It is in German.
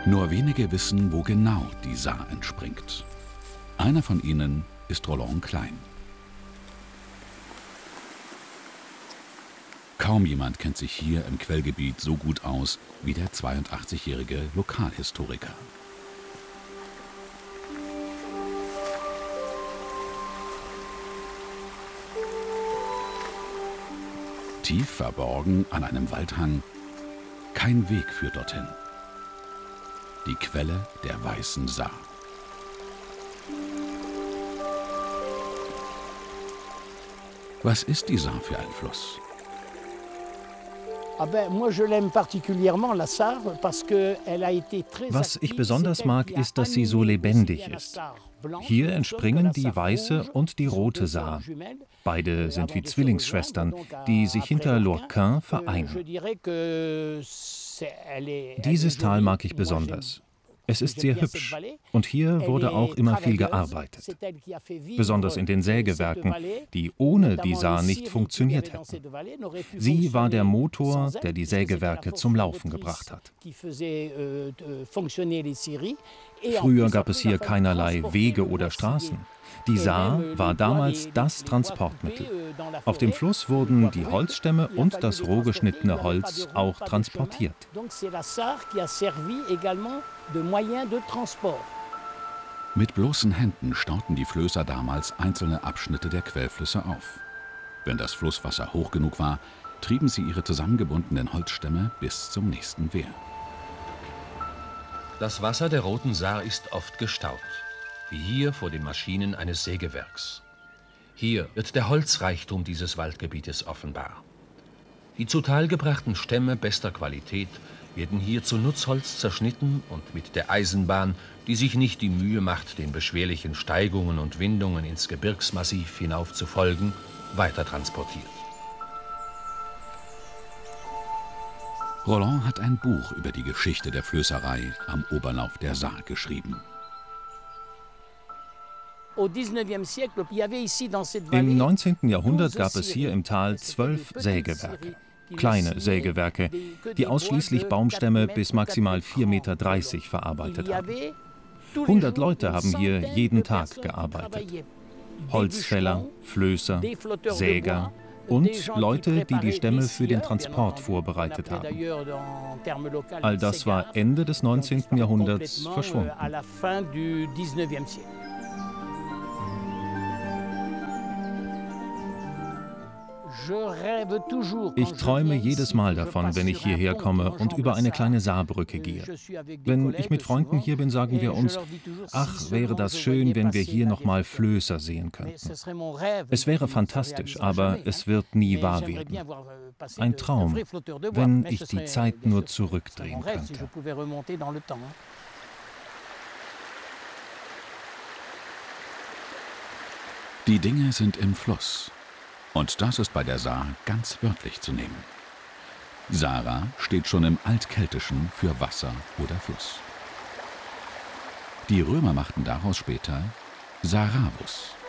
Nur wenige wissen, wo genau die Saar entspringt. Einer von ihnen ist Roland Klein. Kaum jemand kennt sich hier im Quellgebiet so gut aus wie der 82-jährige Lokalhistoriker. Tief verborgen an einem Waldhang, kein Weg führt dorthin. Die Quelle der Weißen Saar. Was ist die Saar für ein Fluss? Was ich besonders mag, ist, dass sie so lebendig ist. Hier entspringen die Weiße und die Rote Saar. Beide sind wie Zwillingsschwestern, die sich hinter Lorquin vereinen. Dieses Tal mag ich besonders. Es ist sehr hübsch und hier wurde auch immer viel gearbeitet. Besonders in den Sägewerken, die ohne die Saar nicht funktioniert hätten. Sie war der Motor, der die Sägewerke zum Laufen gebracht hat. Früher gab es hier keinerlei Wege oder Straßen. Die Saar war damals das Transportmittel. Auf dem Fluss wurden die Holzstämme und das roh geschnittene Holz auch transportiert. Mit bloßen Händen stauten die Flößer damals einzelne Abschnitte der Quellflüsse auf. Wenn das Flusswasser hoch genug war, trieben sie ihre zusammengebundenen Holzstämme bis zum nächsten Wehr. Das Wasser der Roten Saar ist oft gestaut, wie hier vor den Maschinen eines Sägewerks. Hier wird der Holzreichtum dieses Waldgebietes offenbar. Die zu Tal gebrachten Stämme bester Qualität werden hier zu Nutzholz zerschnitten und mit der Eisenbahn, die sich nicht die Mühe macht, den beschwerlichen Steigungen und Windungen ins Gebirgsmassiv hinauf zu folgen, weiter transportiert. Roland hat ein Buch über die Geschichte der Flößerei am Oberlauf der Saar geschrieben. Im 19. Jahrhundert gab es hier im Tal 12 Sägewerke. Kleine Sägewerke, die ausschließlich Baumstämme bis maximal 4,30 Meter verarbeitet haben. 100 Leute haben hier jeden Tag gearbeitet. Holzfäller, Flößer, Säger und Leute, die die Stämme für den Transport vorbereitet haben. All das war Ende des 19. Jahrhunderts verschwunden. Ich träume jedes Mal davon, wenn ich hierher komme und über eine kleine Saarbrücke gehe. Wenn ich mit Freunden hier bin, sagen wir uns, ach, wäre das schön, wenn wir hier noch mal Flößer sehen könnten. Es wäre fantastisch, aber es wird nie wahr werden. Ein Traum, wenn ich die Zeit nur zurückdrehen könnte. Die Dinge sind im Fluss. Und das ist bei der Saar ganz wörtlich zu nehmen. Sara steht schon im Altkeltischen für Wasser oder Fluss. Die Römer machten daraus später Saravus.